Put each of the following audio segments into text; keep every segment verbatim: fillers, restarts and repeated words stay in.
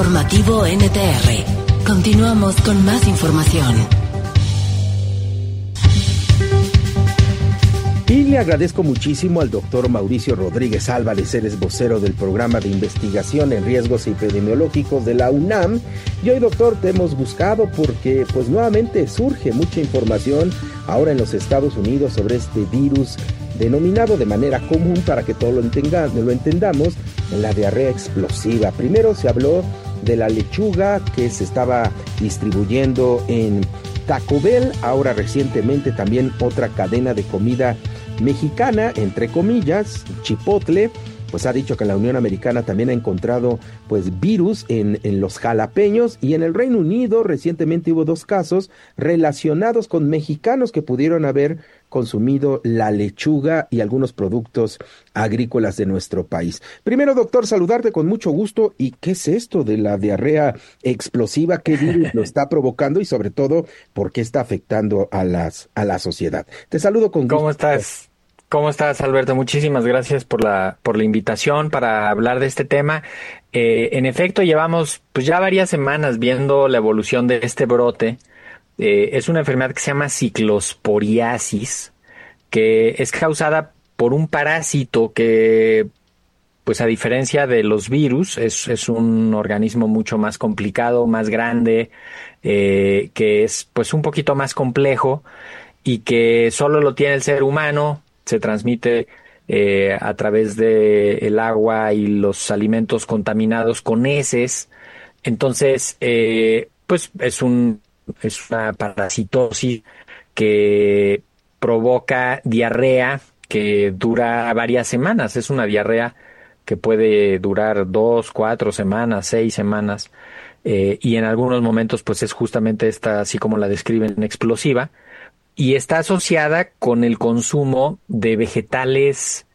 Informativo N T R. Continuamos con más información. Y le agradezco muchísimo al doctor Mauricio Rodríguez Álvarez, él es vocero del Programa de Investigación en Riesgos Epidemiológicos de la UNAM. Y hoy, doctor, te hemos buscado porque pues nuevamente surge mucha información ahora en los Estados Unidos sobre este virus denominado de manera común, para que todos lo, entenga, lo entendamos, la diarrea explosiva. Primero se habló de la lechuga que se estaba distribuyendo en Taco Bell, ahora recientemente también otra cadena de comida mexicana, entre comillas, Chipotle, pues ha dicho que la Unión Americana también ha encontrado pues virus en, en los jalapeños, y en el Reino Unido recientemente hubo dos casos relacionados con mexicanos que pudieron haber consumido la lechuga y algunos productos agrícolas de nuestro país. Primero, doctor, saludarte con mucho gusto. ¿Y qué es esto de la diarrea explosiva? ¿Qué virus lo está provocando? Y sobre todo, ¿por qué está afectando a las a la sociedad? Te saludo con gusto. ¿Cómo estás? ¿Cómo estás, Alberto? Muchísimas gracias por la por la invitación para hablar de este tema. Eh, en efecto, llevamos pues ya varias semanas viendo la evolución de este brote. Eh, es una enfermedad que se llama ciclosporiasis, que es causada por un parásito que, pues a diferencia de los virus, es, es un organismo mucho más complicado, más grande, eh, que es pues un poquito más complejo y que solo lo tiene el ser humano. Se transmite eh, a través de el agua y los alimentos contaminados con heces. Entonces, eh, pues es un es una parasitosis que provoca diarrea que dura varias semanas. Es una diarrea que puede durar dos, cuatro semanas, seis semanas, eh, y en algunos momentos, pues es justamente esta, así como la describen, explosiva. Y está asociada con el consumo de vegetales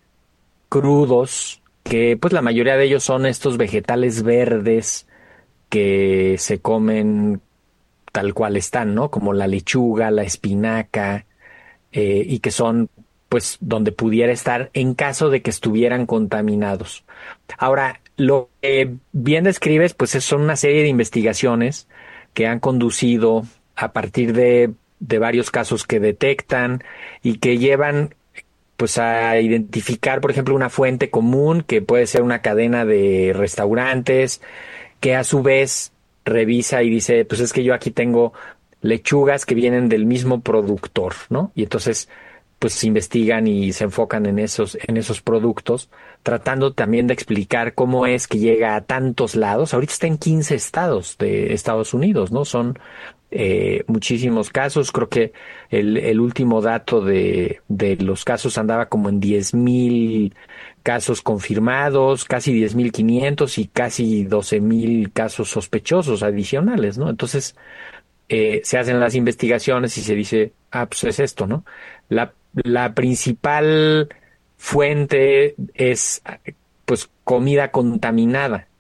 crudos, que pues la mayoría de ellos son estos vegetales verdes que se comen tal cual están, ¿no? Como la lechuga, la espinaca, eh, y que son pues donde pudiera estar en caso de que estuvieran contaminados. Ahora, lo que bien describes, pues son una serie de investigaciones que han conducido a partir de de varios casos que detectan y que llevan pues a identificar, por ejemplo, una fuente común que puede ser una cadena de restaurantes que a su vez revisa y dice, pues es que yo aquí tengo lechugas que vienen del mismo productor, ¿no? Y entonces pues investigan y se enfocan en esos en esos productos, tratando también de explicar cómo es que llega a tantos lados. Ahorita está en quince estados de Estados Unidos, ¿no? Son Eh, muchísimos casos. Creo que el, el último dato de, de los casos andaba como en diez mil casos confirmados, casi diez mil quinientos y casi doce mil casos sospechosos adicionales, ¿no? Entonces, eh, se hacen las investigaciones y se dice, ah, pues es esto, ¿no? La, la principal fuente es, pues, comida contaminada,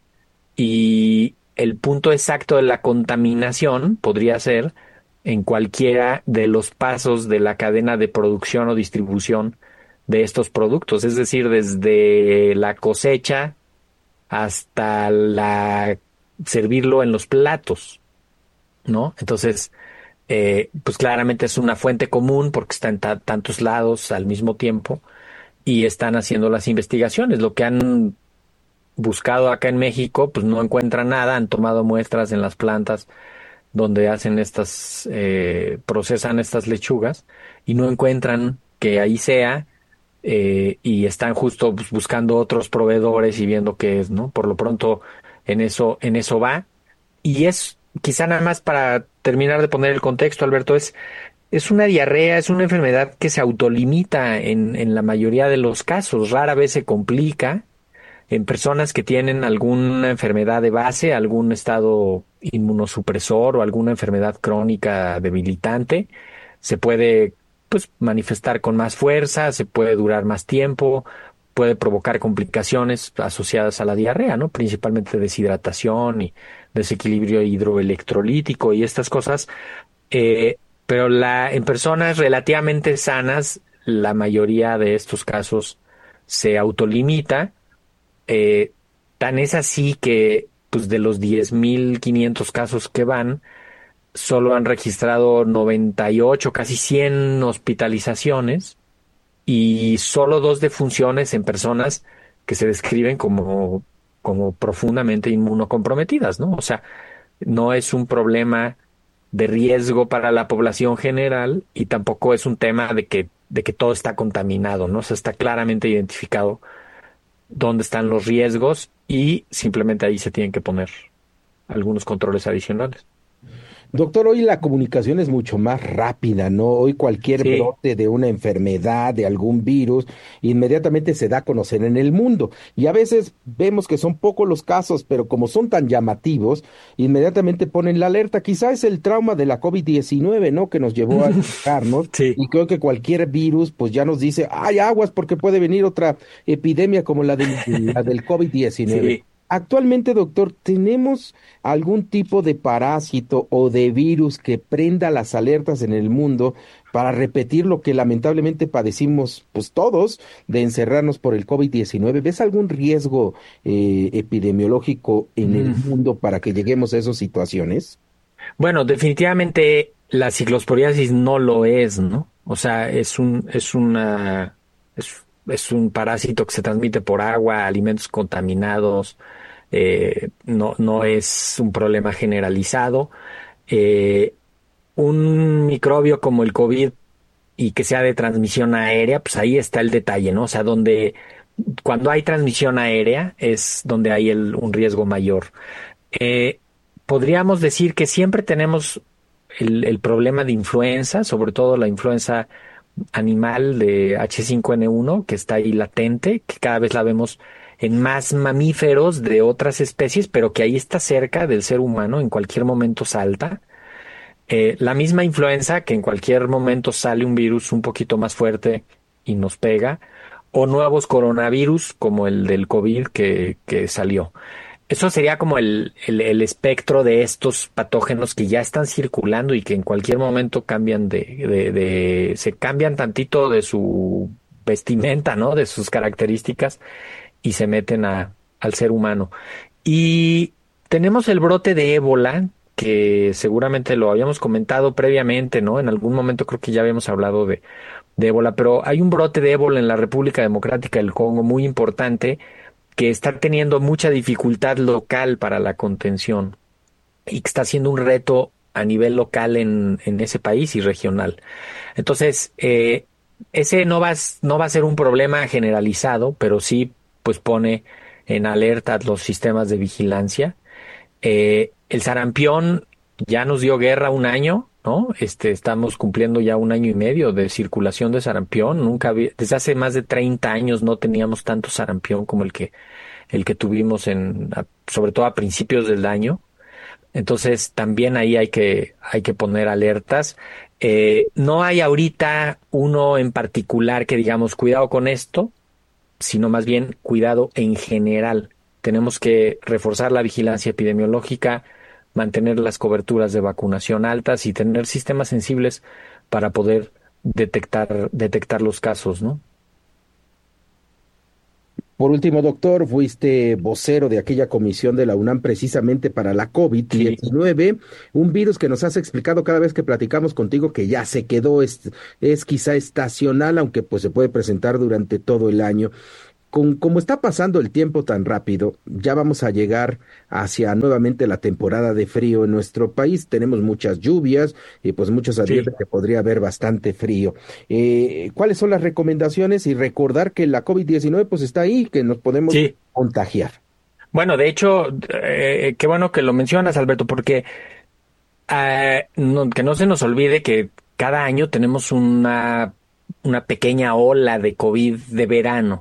y el punto exacto de la contaminación podría ser en cualquiera de los pasos de la cadena de producción o distribución de estos productos, es decir, desde la cosecha hasta la servirlo en los platos, ¿no? Entonces, eh, pues claramente es una fuente común porque está en ta- tantos lados al mismo tiempo y están haciendo las investigaciones. Lo que han buscado acá en México, pues no encuentran nada. Han tomado muestras en las plantas donde hacen estas, eh, procesan estas lechugas y no encuentran que ahí sea, eh, y están justo pues, buscando otros proveedores y viendo qué es, ¿no? Por lo pronto en eso, en eso va. Y es quizá nada más para terminar de poner el contexto, Alberto, es, es una diarrea, es una enfermedad que se autolimita en, en la mayoría de los casos, rara vez se complica en personas que tienen alguna enfermedad de base, algún estado inmunosupresor o alguna enfermedad crónica debilitante. Se puede pues manifestar con más fuerza, se puede durar más tiempo, puede provocar complicaciones asociadas a la diarrea, ¿no? Principalmente deshidratación y desequilibrio hidroelectrolítico y estas cosas. Eh, pero la, en personas relativamente sanas, la mayoría de estos casos se autolimita. Eh, tan es así que pues de los diez mil quinientos casos que van, solo han registrado noventa y ocho, casi cien hospitalizaciones y solo dos defunciones en personas que se describen como, como profundamente inmunocomprometidas, ¿no? O sea, no es un problema de riesgo para la población general y tampoco es un tema de que, de que todo está contaminado, ¿no? O sea, está claramente identificado dónde están los riesgos y simplemente ahí se tienen que poner algunos controles adicionales. Doctor, hoy la comunicación es mucho más rápida, ¿no? Hoy cualquier Sí, brote de una enfermedad, de algún virus, inmediatamente se da a conocer en el mundo. Y a veces vemos que son pocos los casos, pero como son tan llamativos, inmediatamente ponen la alerta. Quizá es el trauma de la COVID diecinueve, ¿no? Que nos llevó a alejarnos. sí, Y creo que cualquier virus, pues ya nos dice, hay aguas porque puede venir otra epidemia como la del, la del COVID diecinueve. sí. Actualmente, doctor, ¿tenemos algún tipo de parásito o de virus que prenda las alertas en el mundo para repetir lo que lamentablemente padecimos, pues todos, de encerrarnos por el COVID diecinueve? ¿Ves algún riesgo eh, epidemiológico en el Mm. mundo para que lleguemos a esas situaciones? Bueno, definitivamente la ciclosporiasis no lo es, ¿no? O sea, es un, es una, es, es un parásito que se transmite por agua, alimentos contaminados, eh, no, no es un problema generalizado. Eh, un microbio como el COVID y que sea de transmisión aérea, pues ahí está el detalle, ¿no? O sea, donde cuando hay transmisión aérea es donde hay el, un riesgo mayor. Eh, Podríamos decir que siempre tenemos el, el problema de influenza, sobre todo la influenza animal de H cinco N uno, que está ahí latente, que cada vez la vemos en más mamíferos de otras especies, pero que ahí está cerca del ser humano, en cualquier momento salta. Eh, la misma influenza, que en cualquier momento sale un virus un poquito más fuerte y nos pega, o nuevos coronavirus como el del COVID que, que salió. Eso sería como el, el, el espectro de estos patógenos que ya están circulando y que en cualquier momento cambian de, de, de, se cambian tantito de su vestimenta, ¿no? De sus características y se meten a, al ser humano. Y tenemos el brote de ébola, que seguramente lo habíamos comentado previamente, ¿no? En algún momento creo que ya habíamos hablado de, de ébola, pero hay un brote de ébola en la República Democrática del Congo muy importante que está teniendo mucha dificultad local para la contención y que está siendo un reto a nivel local en, en ese país y regional. Entonces, eh, ese no va, a s- no va a ser un problema generalizado, pero sí pues pone en alerta los sistemas de vigilancia. Eh, el sarampión ya nos dio guerra un año, ¿no? Este, estamos cumpliendo ya un año y medio de circulación de sarampión. Nunca había, desde hace más de treinta años no teníamos tanto sarampión como el que, el que tuvimos en, a- sobre todo a principios del año. Entonces, también ahí hay que, hay que poner alertas. Eh, no hay ahorita uno en particular que digamos, cuidado con esto, sino más bien cuidado en general. Tenemos que reforzar la vigilancia epidemiológica, mantener las coberturas de vacunación altas y tener sistemas sensibles para poder detectar, detectar los casos, ¿no? Por último, doctor, fuiste vocero de aquella comisión de la UNAM precisamente para la COVID Sí. diecinueve, un virus que nos has explicado cada vez que platicamos contigo que ya se quedó, es, es quizá estacional, aunque pues se puede presentar durante todo el año. Con, como está pasando el tiempo tan rápido, ya vamos a llegar hacia nuevamente la temporada de frío en nuestro país. Tenemos muchas lluvias y pues muchos Sí, advierten que podría haber bastante frío. Eh, ¿cuáles son las recomendaciones? Y recordar que la COVID diecinueve pues está ahí, que nos podemos sí. contagiar. Bueno, de hecho, eh, qué bueno que lo mencionas, Alberto, porque eh, no- que no se nos olvide que cada año tenemos una, una pequeña ola de COVID de verano.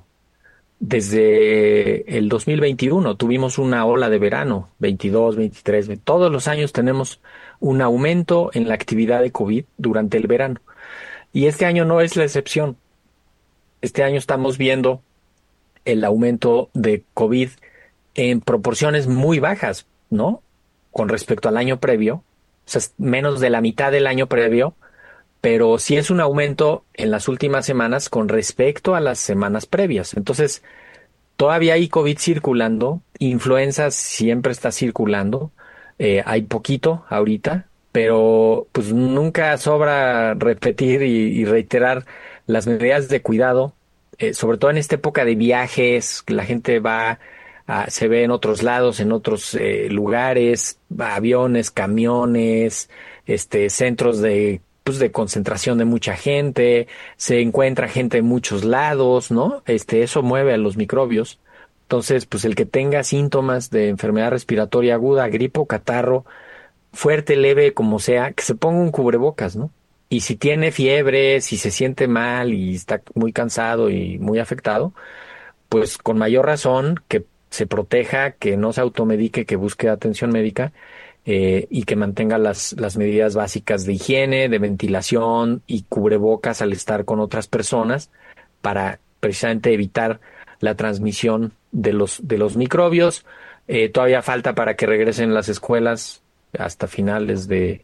Desde el dos mil veintiuno tuvimos una ola de verano, veintidós, veintitrés, ve- todos los años tenemos un aumento en la actividad de COVID durante el verano. Y este año no es la excepción. Este año estamos viendo el aumento de COVID en proporciones muy bajas, ¿no? Con respecto al año previo, o sea, es menos de la mitad del año previo, pero sí es un aumento en las últimas semanas con respecto a las semanas previas. Entonces, todavía hay COVID circulando, influenza siempre está circulando, eh, hay poquito ahorita, pero pues nunca sobra repetir y, y reiterar las medidas de cuidado, eh, sobre todo en esta época de viajes, la gente va, a, se ve en otros lados, en otros eh, lugares, aviones, camiones, este, centros de pues de concentración de mucha gente, se encuentra gente en muchos lados, ¿no? Este, eso mueve a los microbios. Entonces, pues el que tenga síntomas de enfermedad respiratoria aguda, gripe o catarro, fuerte, leve, como sea, que se ponga un cubrebocas, ¿no? Y si tiene fiebre, si se siente mal y está muy cansado y muy afectado, pues con mayor razón que se proteja, que no se automedique, que busque atención médica eh, y que mantenga las, las medidas básicas de higiene, de ventilación y cubrebocas al estar con otras personas para precisamente evitar la transmisión de los, de los microbios. Eh, todavía falta para que regresen las escuelas hasta finales de,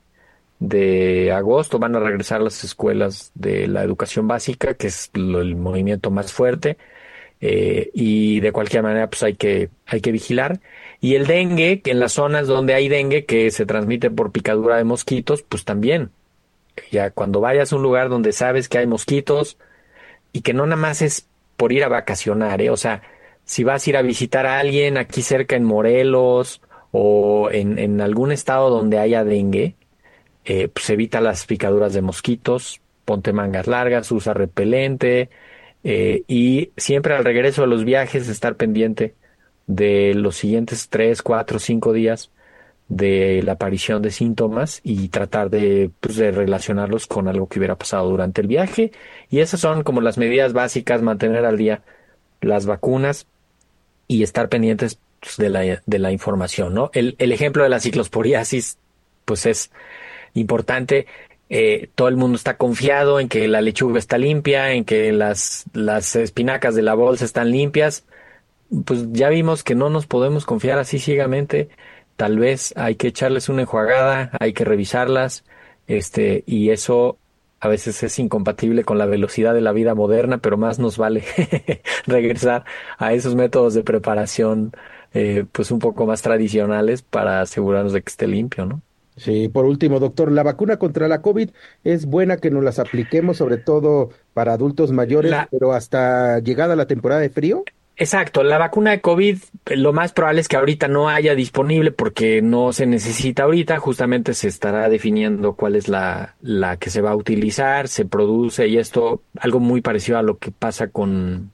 de agosto. Van a regresar las escuelas de la educación básica, que es lo, el movimiento más fuerte. Eh, y de cualquier manera pues hay que, hay que vigilar. Y el dengue, que en las zonas donde hay dengue que se transmite por picadura de mosquitos, pues también. Ya cuando vayas a un lugar donde sabes que hay mosquitos y que no nada más es por ir a vacacionar, ¿eh? O sea, si vas a ir a visitar a alguien aquí cerca en Morelos o en, en algún estado donde haya dengue, eh, pues evita las picaduras de mosquitos, ponte mangas largas, usa repelente. Eh, y siempre al regreso de los viajes estar pendiente de los siguientes tres, cuatro, cinco días de la aparición de síntomas y tratar de, pues, de relacionarlos con algo que hubiera pasado durante el viaje. Y esas son como las medidas básicas, mantener al día las vacunas y estar pendientes pues, de la, de la información, ¿no? El, el ejemplo de la ciclosporiasis, pues es importante. Eh, todo el mundo está confiado en que la lechuga está limpia, en que las, las espinacas de la bolsa están limpias. Pues ya vimos que no nos podemos confiar así ciegamente. Tal vez hay que echarles una enjuagada, hay que revisarlas, este, y eso a veces es incompatible con la velocidad de la vida moderna, pero más nos vale regresar a esos métodos de preparación, eh, pues un poco más tradicionales para asegurarnos de que esté limpio, ¿no? Sí, por último, doctor, la vacuna contra la COVID es buena que nos las apliquemos, sobre todo para adultos mayores, La, pero hasta llegada la temporada de frío. Exacto, la vacuna de COVID lo más probable es que ahorita no haya disponible porque no se necesita ahorita, justamente se estará definiendo cuál es la, la que se va a utilizar, se produce y esto, algo muy parecido a lo que pasa con,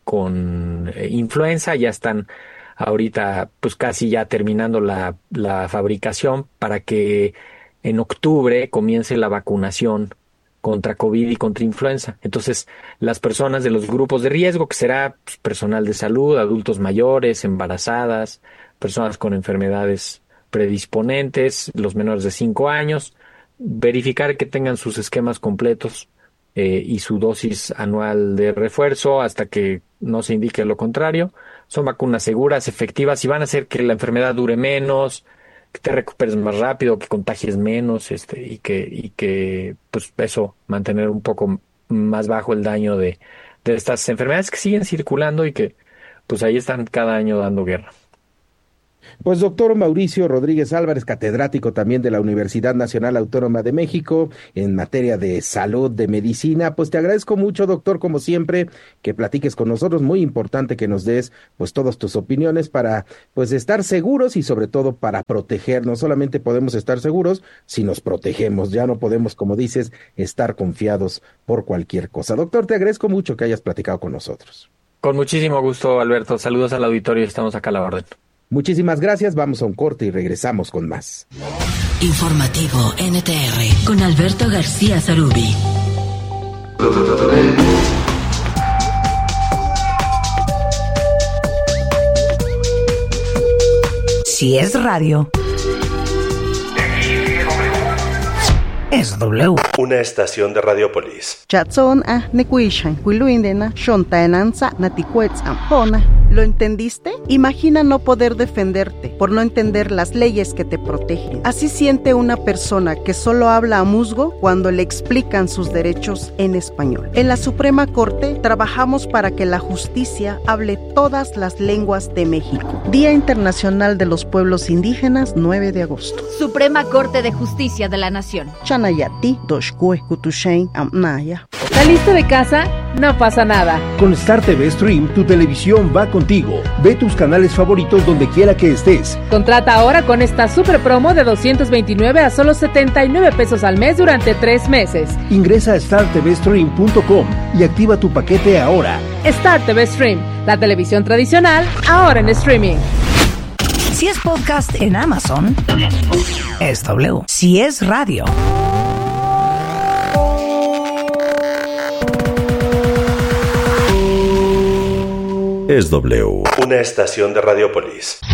con eh, influenza, ya están ahorita pues casi ya terminando la, la fabricación para que en octubre comience la vacunación contra COVID y contra influenza. Entonces, las personas de los grupos de riesgo, que será pues, personal de salud, adultos mayores, embarazadas, personas con enfermedades predisponentes, los menores de cinco años, verificar que tengan sus esquemas completos eh, y su dosis anual de refuerzo hasta que no se indique lo contrario. Son vacunas seguras, efectivas y van a hacer que la enfermedad dure menos, que te recuperes más rápido, que contagies menos, este, y que, y que, pues eso, mantener un poco más bajo el daño de, de estas enfermedades que siguen circulando y que, pues ahí están cada año dando guerra. Pues doctor Mauricio Rodríguez Álvarez, catedrático también de la Universidad Nacional Autónoma de México en materia de salud, de medicina, pues te agradezco mucho, doctor, como siempre, que platiques con nosotros, muy importante que nos des pues todas tus opiniones para pues estar seguros y sobre todo para protegernos. Solamente podemos estar seguros si nos protegemos, ya no podemos, como dices, estar confiados por cualquier cosa. Doctor, te agradezco mucho que hayas platicado con nosotros. Con muchísimo gusto, Alberto. Saludos al auditorio, estamos acá a la orden. Muchísimas gracias, vamos a un corte y regresamos con más. Informativo N T R con Alberto García Zarubi. Si es radio, es W. Una estación de Radiopolis. Chatson a Nequishan, Quiluindena, Shontaenanza, Natiquetz, Ampona, ¿Lo entendiste? Imagina no poder defenderte por no entender las leyes que te protegen. Así siente una persona que solo habla a musgo cuando le explican sus derechos en español. En la Suprema Corte trabajamos para que la justicia hable todas las lenguas de México. Día Internacional de los Pueblos Indígenas, nueve de agosto. Suprema Corte de Justicia de la Nación. Chanayati, Doshkue, Kutushain, Amnaya. ¿Saliste de casa? No pasa nada. Con Star T V Stream, tu televisión va contigo. Ve tus canales favoritos donde quiera que estés. Contrata ahora con esta super promo de doscientos veintinueve a solo setenta y nueve pesos al mes durante tres meses. Ingresa a star t v stream punto com y activa tu paquete ahora. Star T V Stream, la televisión tradicional, ahora en streaming. Si es podcast en Amazon, es W. Si es radio, es W. Una estación de Radiopolis.